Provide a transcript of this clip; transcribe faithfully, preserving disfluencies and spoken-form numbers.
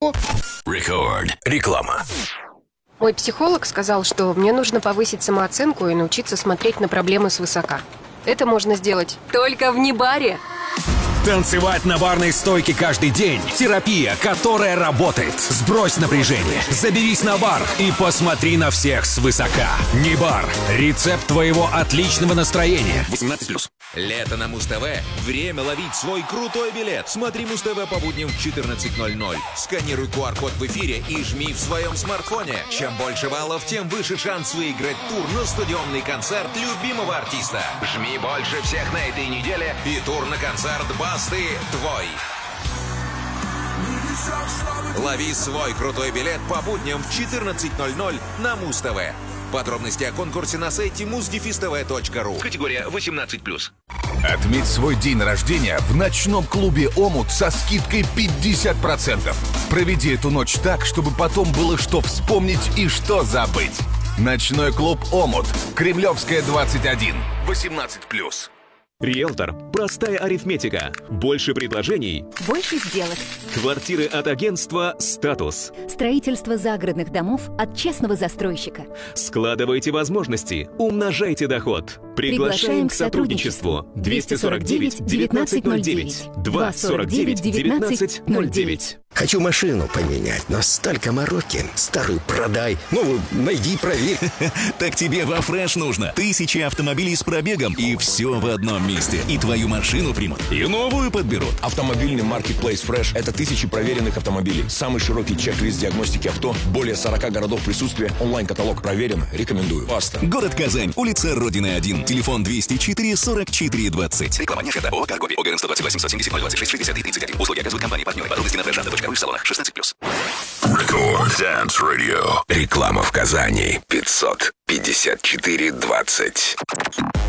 Record. Реклама. Мой психолог сказал, что мне нужно повысить самооценку и научиться смотреть на проблемы свысока. Это можно сделать только в Нибаре. Танцевать на барной стойке каждый день. Терапия, которая работает. Сбрось напряжение, заберись на бар и посмотри на всех свысока. Нибар. Рецепт твоего отличного настроения. восемнадцать плюс. Лето на Муз-ТВ. Время ловить свой крутой билет. Смотри Муз-ТВ по будням в четырнадцать ноль ноль. Сканируй ку ар-код в эфире и жми в своем смартфоне. Чем больше баллов, тем выше шанс выиграть тур на стадионный концерт любимого артиста. Жми больше всех на этой неделе и тур на концерт Басты твой. Лови свой крутой билет по будням в четырнадцать ноль ноль на Муз-ТВ. Подробности о конкурсе на сайте муз дефис тэ вэ точка ру. Категория восемнадцать плюс. Отметь свой день рождения в ночном клубе «Омут» со скидкой пятьдесят процентов. Проведи эту ночь так, чтобы потом было что вспомнить и что забыть. Ночной клуб «Омут». Кремлевская, двадцать один. восемнадцать плюс. Риэлтор. Простая арифметика. Больше предложений. Больше сделок. Квартиры от агентства «Статус». Строительство загородных домов от честного застройщика. Складывайте возможности. Умножайте доход. Приглашаем к сотрудничеству. двести сорок девять девятнадцать ноль девять. двести сорок девять девятнадцать ноль девять. Хочу машину поменять, но столько мороки. Старую продай, новую найди, проверь. Так тебе во Фреш нужно. Тысячи автомобилей с пробегом, и все в одном месте. И твою машину примут, и новую подберут. Автомобильный маркетплейс Fresh — это тысячи проверенных автомобилей. Самый широкий чек-лист диагностики авто, более сорока городов присутствия, онлайн-каталог проверен. Рекомендую. Баста. Город Казань, улица Родины один, телефон двести четыре сорок четыре двадцать. Реклама не ООО «Каргоби». ОГРН сто двадцать восемь сто семьдесят ноль двадцать шесть шестьдесят три тридцать один. Услуги оказывают компании-партнеры. Подробности на фрешанта точка ру в салонах. шестнадцать плюс. Record Dance Radio. Реклама в Казани. пятьсот пятьдесят четыре двадцать.